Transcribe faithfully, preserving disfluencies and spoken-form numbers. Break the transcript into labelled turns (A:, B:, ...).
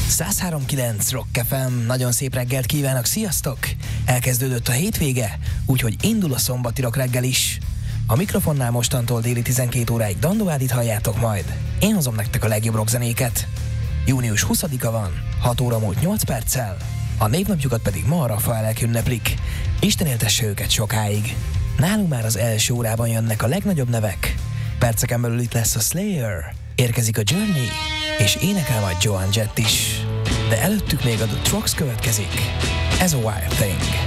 A: száz három kilenc Rock ef em, nagyon szép reggelt kívánok, sziasztok! Elkezdődött a hétvége, úgyhogy indul a szombati rock reggel is. A mikrofonnál mostantól déli tizenkét óráig Dandó Ádit halljátok majd. Én hozom nektek a legjobb rockzenéket. június huszadika van, hat óra múlt nyolc perccel, a névnapjukat pedig ma a Rafaelek ünneplik. Isten éltesse őket sokáig. Nálunk már az első órában jönnek a legnagyobb nevek. Perceken belül itt lesz a Slayer, érkezik a Journey, és énekel majd Joan Jett is. De előttük még a The Trucks következik. Ez a Wild Thing.